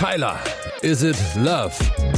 Tyler, is it love?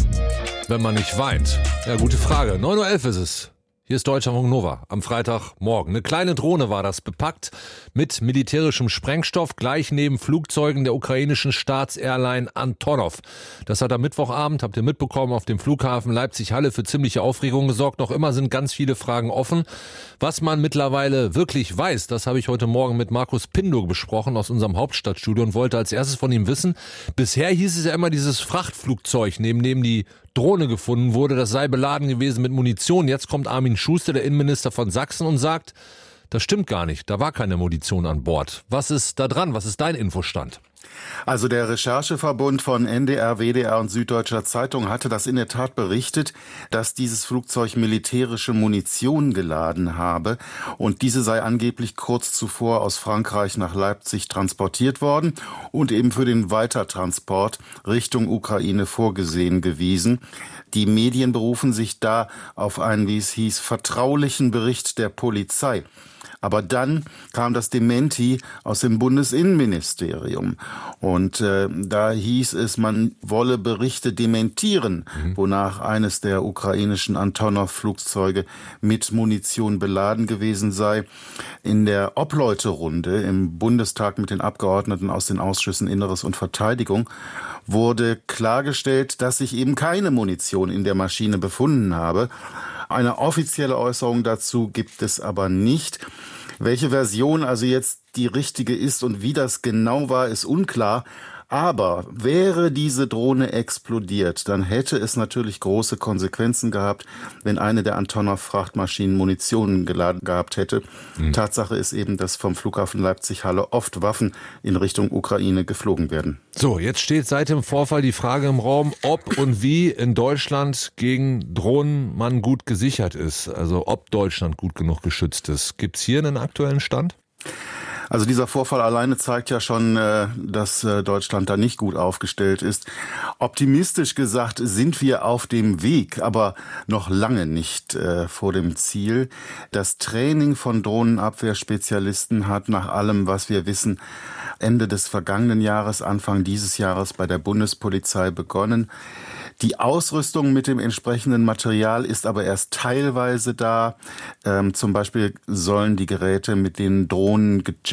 Wenn man nicht weint. Ja, gute Frage. 9:11 Uhr ist es. Hier ist Deutschlandfunk Nova am Freitagmorgen. Eine kleine Drohne war das, bepackt mit militärischem Sprengstoff, gleich neben Flugzeugen der ukrainischen Staatsairline Antonov. Das hat am Mittwochabend, habt ihr mitbekommen, auf dem Flughafen Leipzig-Halle für ziemliche Aufregung gesorgt. Noch immer sind ganz viele Fragen offen. Was man mittlerweile wirklich weiß, das habe ich heute Morgen mit Markus Pindo besprochen aus unserem Hauptstadtstudio und wollte als erstes von ihm wissen. Bisher hieß es ja immer, dieses Frachtflugzeug, neben dem die Drohne gefunden wurde, das sei beladen gewesen mit Munition. Jetzt kommt Armin Schuster, der Innenminister von Sachsen, und sagt, das stimmt gar nicht, da war keine Munition an Bord. Was ist da dran? Was ist dein Infostand? Also der Rechercheverbund von NDR, WDR und Süddeutscher Zeitung hatte das in der Tat berichtet, dass dieses Flugzeug militärische Munition geladen habe und diese sei angeblich kurz zuvor aus Frankreich nach Leipzig transportiert worden und eben für den Weitertransport Richtung Ukraine vorgesehen gewesen. Die Medien berufen sich da auf einen, wie es hieß, vertraulichen Bericht der Polizei. Aber dann kam das Dementi aus dem Bundesinnenministerium. Und da hieß es, man wolle Berichte dementieren, wonach eines der ukrainischen Antonov-Flugzeuge mit Munition beladen gewesen sei. In der Obleuterunde im Bundestag mit den Abgeordneten aus den Ausschüssen Inneres und Verteidigung wurde klargestellt, dass sich eben keine Munition in der Maschine befunden habe. Eine offizielle Äußerung dazu gibt es aber nicht. Welche Version also jetzt die richtige ist und wie das genau war, ist unklar. Aber wäre diese Drohne explodiert, dann hätte es natürlich große Konsequenzen gehabt, wenn eine der Antonov-Frachtmaschinen Munition geladen gehabt hätte. Tatsache ist eben, dass vom Flughafen Leipzig-Halle oft Waffen in Richtung Ukraine geflogen werden. So, jetzt steht seit dem Vorfall die Frage im Raum, ob und wie in Deutschland gegen Drohnen man gut gesichert ist. Also ob Deutschland gut genug geschützt ist. Gibt's hier einen aktuellen Stand? Also dieser Vorfall alleine zeigt ja schon, dass Deutschland da nicht gut aufgestellt ist. Optimistisch gesagt sind wir auf dem Weg, aber noch lange nicht vor dem Ziel. Das Training von Drohnenabwehrspezialisten hat nach allem, was wir wissen, Ende des vergangenen Jahres, Anfang dieses Jahres bei der Bundespolizei begonnen. Die Ausrüstung mit dem entsprechenden Material ist aber erst teilweise da. Zum Beispiel sollen die Geräte, mit denen Drohnen gejammt